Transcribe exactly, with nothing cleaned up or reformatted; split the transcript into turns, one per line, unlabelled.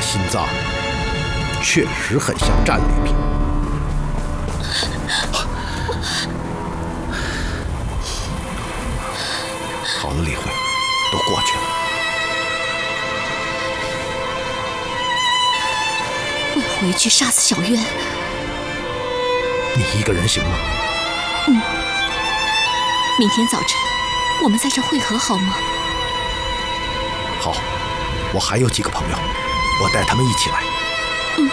心脏确实很像战利品。好了，李慧，都过去了。
我回去杀死小渊。
你一个人行吗？
嗯。明天早晨我们在这汇合好吗？
好，我还有几个朋友，我带他们一起来。